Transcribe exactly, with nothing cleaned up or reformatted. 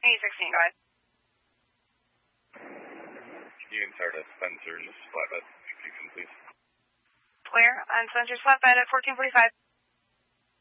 eight sixteen, go ahead. You can start at Spencer's flatbed, if you can, please. Where? On Spencer's flatbed at fourteen forty-five.